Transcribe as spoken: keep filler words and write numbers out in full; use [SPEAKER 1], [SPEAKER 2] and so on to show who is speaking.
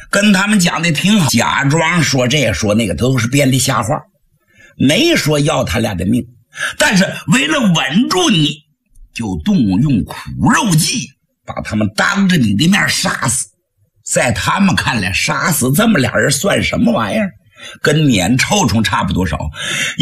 [SPEAKER 1] 跟他们讲的挺好，假装说这说那个都是编的瞎话，没说要他俩的命，但是为了稳住你，就动用苦肉计，把他们当着你的面杀死。在他们看来，杀死这么俩人算什么玩意儿，跟撵臭虫差不多少。